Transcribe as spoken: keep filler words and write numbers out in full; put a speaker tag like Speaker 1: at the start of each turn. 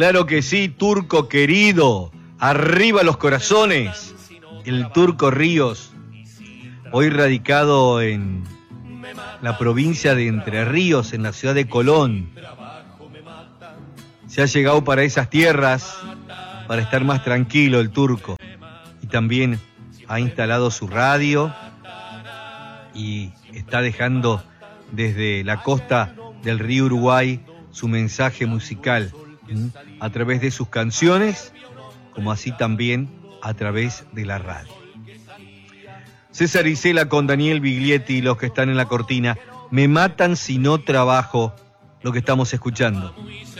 Speaker 1: Claro que sí, Turco querido. Arriba los corazones. El Turco Ríos, hoy radicado en la provincia de Entre Ríos, en la ciudad de Colón. Se ha llegado para esas tierras para estar más tranquilo el Turco. Y también ha instalado su radio y está dejando desde la costa del río Uruguay su mensaje musical, ¿sí? A través de sus canciones, como así también a través de la radio. César Isela con Daniel Biglietti, los que están en la cortina. Me matan si no trabajo, lo que estamos escuchando.